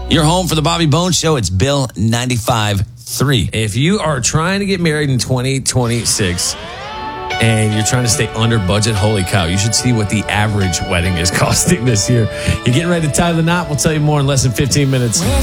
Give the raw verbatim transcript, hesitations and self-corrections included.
Your home for the Bobby Bones Show. It's Bill ninety-five point three. If you are trying to get married in twenty twenty-six and you're trying to stay under budget, holy cow, you should see what the average wedding is costing this year. You're getting ready to tie the knot. We'll tell you more in less than fifteen minutes.